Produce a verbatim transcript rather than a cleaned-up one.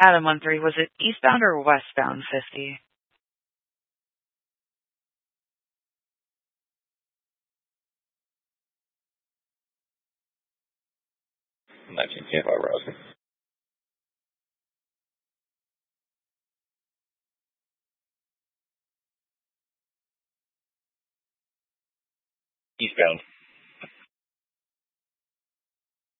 Adam one three, was it eastbound or westbound fifty? nineteen twenty-five Rosie. Eastbound.